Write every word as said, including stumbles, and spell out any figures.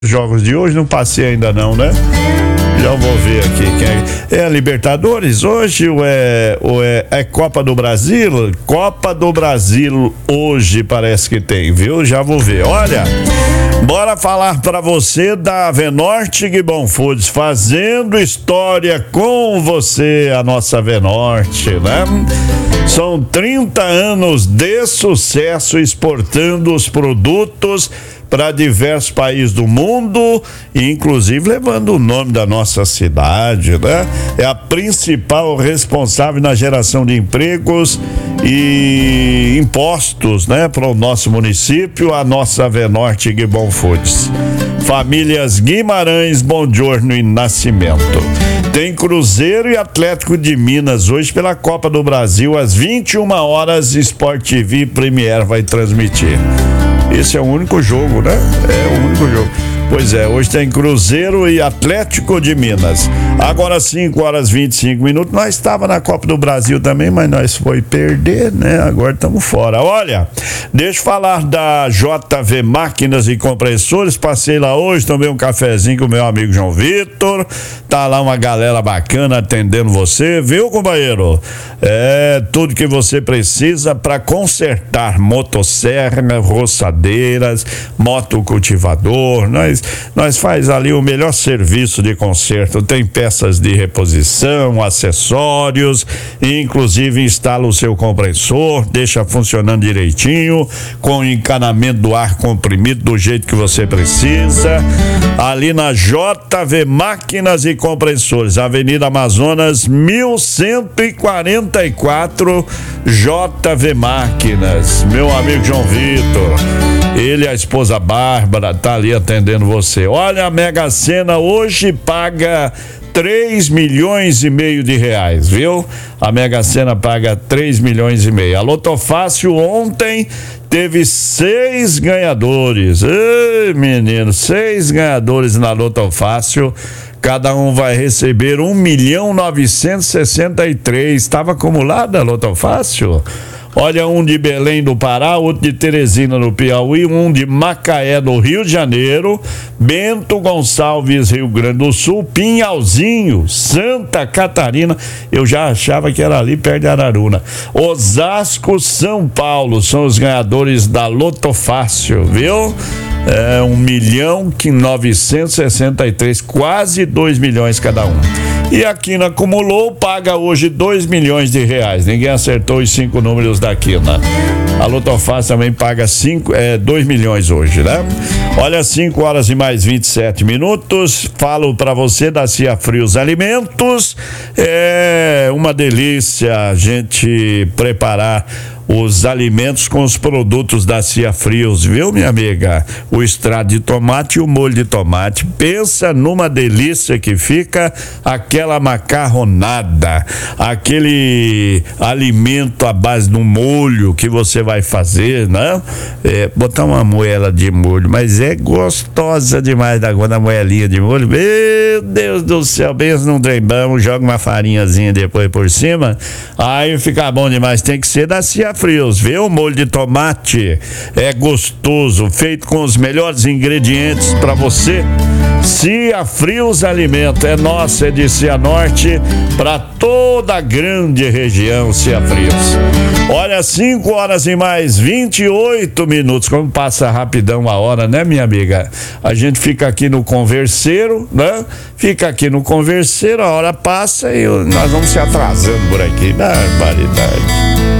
Jogos de hoje, não passei ainda não, né? Já vou ver aqui quem é. É a Libertadores hoje ou é, ou é, é Copa do Brasil? Copa do Brasil hoje parece que tem, viu? Já vou ver. Olha, bora falar pra você da Avenorte Gibbon Foods, fazendo história com você, a nossa Avenorte, né? São trinta anos de sucesso exportando os produtos para diversos países do mundo, inclusive levando o nome da nossa cidade, né? É a principal responsável na geração de empregos e impostos, né, para o nosso município, a nossa Avenorte Gibbon Foods. Famílias Guimarães, Bongiorno e Nascimento. Tem Cruzeiro e Atlético de Minas hoje pela Copa do Brasil às vinte e uma horas, Sport T V Premier vai transmitir. Esse é o único jogo, né? É o único jogo. Pois é, hoje tem Cruzeiro e Atlético de Minas. Agora cinco horas e vinte e cinco minutos. Nós estava na Copa do Brasil também, mas nós foi perder, né? Agora estamos fora. Olha, deixa eu falar da J V Máquinas e Compressores. Passei lá hoje, tomei um cafezinho com o meu amigo João Vitor. Tá lá uma galera bacana atendendo você, viu, companheiro? É tudo que você precisa para consertar motosserra, roçadeiras, motocultivador. Nós Nós faz ali o melhor serviço de conserto, tem peças de reposição, acessórios, inclusive instala o seu compressor, deixa funcionando direitinho, com encanamento do ar comprimido do jeito que você precisa, ali na J V Máquinas e Compressores, Avenida Amazonas mil cento e quarenta e quatro, J V Máquinas, meu amigo João Vitor, ele e a esposa Bárbara tá ali atendendo você. Olha, a Mega Sena hoje paga três milhões e meio de reais, viu? A Mega Sena paga três milhões e meio. A Lotofácil ontem teve seis ganhadores. Ei, menino, seis ganhadores na Lotofácil. Cada um vai receber um milhão novecentos e sessenta e três. Estava acumulada a Lotofácil? Olha, um de Belém do Pará, outro de Teresina no Piauí, um de Macaé do Rio de Janeiro, Bento Gonçalves, Rio Grande do Sul, Pinhalzinho, Santa Catarina, eu já achava que era ali perto de Araruna, Osasco, São Paulo, são os ganhadores da Lotofácil, viu? É um milhão novecentos e sessenta e três, quase dois milhões cada um. E a Quina acumulou, paga hoje dois milhões de reais. Ninguém acertou os cinco números da Quina. A Lotofácil também paga cinco, é, dois milhões hoje, né? Olha, cinco horas e mais vinte e sete minutos. Falo pra você da Cia Frios Alimentos. É uma delícia a gente preparar os alimentos com os produtos da Cia Frios, viu, minha amiga? O extrato de tomate e o molho de tomate. Pensa numa delícia que fica aquela macarronada, aquele alimento à base do molho que você vai fazer, né? É, botar uma moela de molho, mas é gostosa demais da da moelinha de molho. Meu Deus do céu, pensa num trem bom, joga uma farinhazinha depois por cima, aí fica bom demais. Tem que ser da Cia Frios, viu? O molho de tomate é gostoso, feito com os melhores ingredientes para você. Cia Frios Alimento é nossa, é de Cianorte para toda a grande região. Cia Frios. Olha, cinco horas e mais vinte e oito minutos, como passa rapidão a hora, né, minha amiga? A gente fica aqui no converseiro, né? Fica aqui no converseiro, a hora passa e nós vamos se atrasando por aqui. Barbaridade.